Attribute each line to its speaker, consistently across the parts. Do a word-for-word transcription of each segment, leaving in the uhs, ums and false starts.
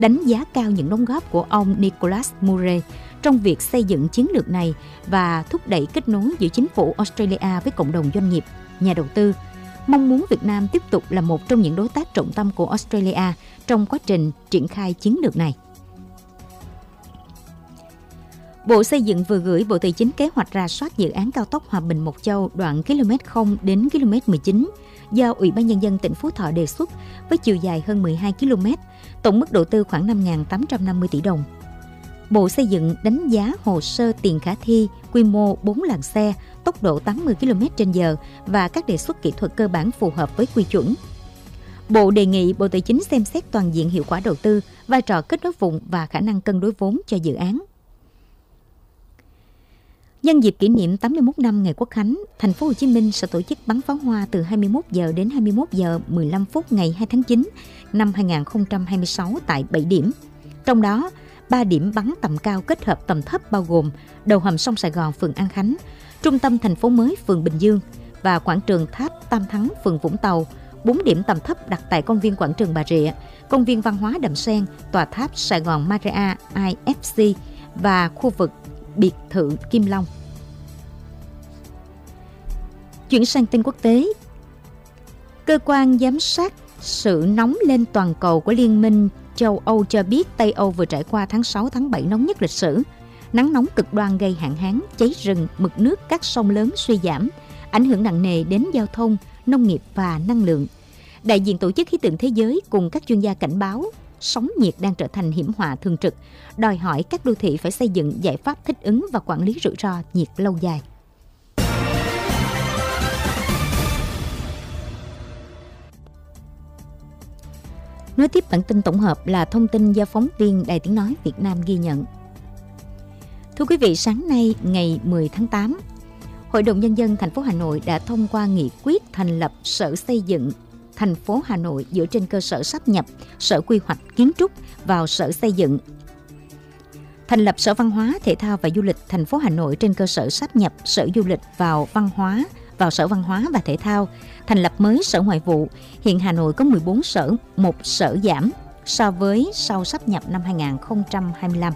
Speaker 1: đánh giá cao những đóng góp của ông Nicholas Murray trong việc xây dựng chiến lược này và thúc đẩy kết nối giữa chính phủ Australia với cộng đồng doanh nghiệp, nhà đầu tư, mong muốn Việt Nam tiếp tục là một trong những đối tác trọng tâm của Australia trong quá trình triển khai chiến lược này. Bộ Xây dựng vừa gửi Bộ Tài chính kế hoạch rà soát dự án cao tốc Hòa Bình - Mộc Châu đoạn km không đến km mười chín do Ủy ban Nhân dân tỉnh Phú Thọ đề xuất với chiều dài hơn mười hai ki lô mét, tổng mức đầu tư khoảng năm nghìn tám trăm năm mươi tỷ đồng. Bộ Xây dựng đánh giá hồ sơ tiền khả thi, quy mô bốn làn xe, tốc độ tám mươi ki lô mét trên giờ và các đề xuất kỹ thuật cơ bản phù hợp với quy chuẩn. Bộ đề nghị Bộ Tài chính xem xét toàn diện hiệu quả đầu tư, vai trò kết nối vùng và khả năng cân đối vốn cho dự án. Nhân dịp kỷ niệm tám mươi mốt năm ngày Quốc khánh, thành phố Hồ Chí Minh sẽ tổ chức bắn pháo hoa từ hai mươi mốt giờ đến hai mươi mốt giờ mười lăm phút ngày hai tháng chín năm hai nghìn không trăm hai mươi sáu tại bảy điểm. Trong đó, ba điểm bắn tầm cao kết hợp tầm thấp bao gồm đầu hầm sông Sài Gòn phường An Khánh, trung tâm thành phố mới phường Bình Dương và quảng trường Tháp Tam Thắng phường Vũng Tàu. Bốn điểm tầm thấp đặt tại công viên quảng trường Bà Rịa, công viên văn hóa Đầm Sen, tòa tháp Sài Gòn Marriott i ép xê và khu vực biệt thự Kim Long. Chuyển sang tin quốc tế. Cơ quan giám sát sự nóng lên toàn cầu của Liên minh châu Âu cho biết Tây Âu vừa trải qua tháng sáu, tháng bảy nóng nhất lịch sử. Nắng nóng cực đoan gây hạn hán, cháy rừng, mực nước các sông lớn suy giảm, ảnh hưởng nặng nề đến giao thông, nông nghiệp và năng lượng. Đại diện Tổ chức Khí tượng Thế giới cùng các chuyên gia cảnh báo sóng nhiệt đang trở thành hiểm họa thường trực, đòi hỏi các đô thị phải xây dựng giải pháp thích ứng và quản lý rủi ro nhiệt lâu dài. Nối tiếp bản tin tổng hợp là thông tin do phóng viên Đài Tiếng Nói Việt Nam ghi nhận. Thưa quý vị, sáng nay ngày mười tháng tám, Hội đồng Nhân dân thành phố Hà Nội đã thông qua nghị quyết thành lập Sở Xây dựng thành phố Hà Nội dựa trên cơ sở sáp nhập Sở Quy hoạch Kiến trúc vào Sở Xây dựng. Thành lập Sở Văn hóa, Thể thao và Du lịch thành phố Hà Nội trên cơ sở sáp nhập Sở Du lịch vào Văn hóa vào Sở Văn hóa và Thể thao, thành lập mới Sở Ngoại vụ. Hiện Hà Nội có mười bốn sở, một sở giảm so với sau sáp nhập năm hai nghìn không trăm hai mươi lăm.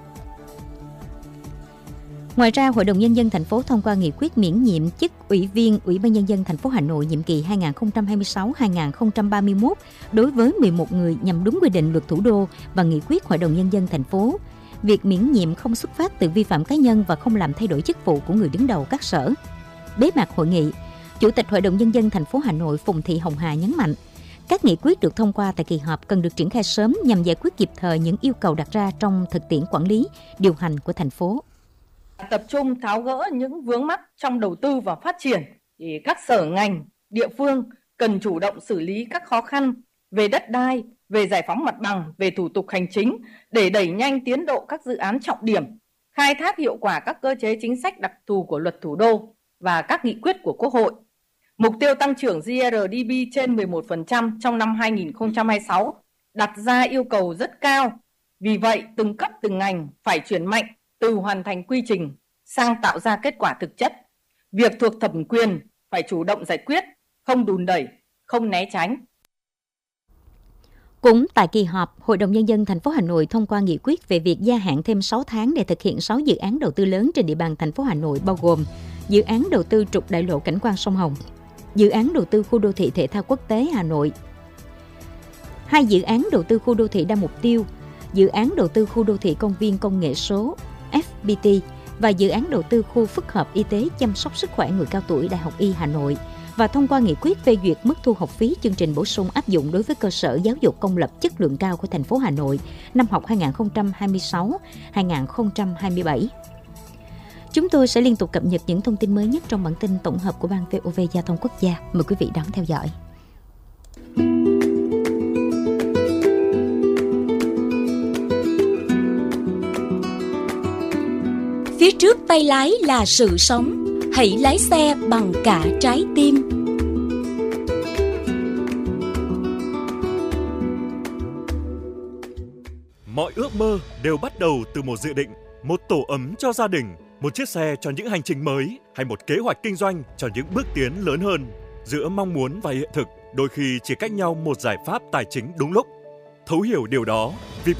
Speaker 1: Ngoài ra, Hội đồng Nhân dân thành phố thông qua nghị quyết miễn nhiệm chức Ủy viên Ủy ban Nhân dân thành phố Hà Nội nhiệm kỳ hai nghìn không trăm hai mươi sáu đến hai nghìn không trăm ba mươi mốt đối với mười một người nhằm đúng quy định Luật Thủ đô và nghị quyết Hội đồng Nhân dân thành phố. Việc miễn nhiệm không xuất phát từ vi phạm cá nhân và không làm thay đổi chức vụ của người đứng đầu các sở. Bế mạc hội nghị, Chủ tịch Hội đồng Nhân dân thành phố Hà Nội Phùng Thị Hồng Hà nhấn mạnh, các nghị quyết được thông qua tại kỳ họp cần được triển khai sớm nhằm giải quyết kịp thời những yêu cầu đặt ra trong thực tiễn quản lý, điều hành của thành phố.
Speaker 2: Tập trung tháo gỡ những vướng mắc trong đầu tư và phát triển, thì các sở ngành, địa phương cần chủ động xử lý các khó khăn về đất đai, về giải phóng mặt bằng, về thủ tục hành chính để đẩy nhanh tiến độ các dự án trọng điểm, khai thác hiệu quả các cơ chế chính sách đặc thù của Luật Thủ đô và các nghị quyết của Quốc hội. Mục tiêu tăng trưởng giê rờ đê pê trên mười một phần trăm trong năm hai nghìn không trăm hai mươi sáu đặt ra yêu cầu rất cao. Vì vậy, từng cấp từng ngành phải chuyển mạnh từ hoàn thành quy trình sang tạo ra kết quả thực chất. Việc thuộc thẩm quyền phải chủ động giải quyết, không đùn đẩy, không né tránh.
Speaker 1: Cũng tại kỳ họp, Hội đồng Nhân dân thành phố Hà Nội thông qua nghị quyết về việc gia hạn thêm sáu tháng để thực hiện sáu dự án đầu tư lớn trên địa bàn thành phố Hà Nội, bao gồm dự án đầu tư trục đại lộ cảnh quan sông Hồng, dự án đầu tư khu đô thị thể thao quốc tế Hà Nội, hai dự án đầu tư khu đô thị đa mục tiêu, dự án đầu tư khu đô thị công viên công nghệ số ép pê tê và dự án đầu tư khu phức hợp y tế chăm sóc sức khỏe người cao tuổi Đại học Y Hà Nội, và thông qua nghị quyết phê duyệt mức thu học phí chương trình bổ sung áp dụng đối với cơ sở giáo dục công lập chất lượng cao của thành phố Hà Nội năm học hai nghìn không trăm hai mươi sáu đến hai nghìn không trăm hai mươi bảy. Chúng tôi sẽ liên tục cập nhật những thông tin mới nhất trong bản tin tổng hợp của Ban vê o vê Giao thông Quốc gia. Mời quý vị đón theo dõi.
Speaker 3: Phía trước tay lái là sự sống, hãy lái xe bằng cả trái tim.
Speaker 4: Mọi ước mơ đều bắt đầu từ một dự định, một tổ ấm cho gia đình, một chiếc xe cho những hành trình mới, hay một kế hoạch kinh doanh cho những bước tiến lớn hơn. Giữa mong muốn và hiện thực, đôi khi chỉ cách nhau một giải pháp tài chính đúng lúc. thấu hiểu điều đó.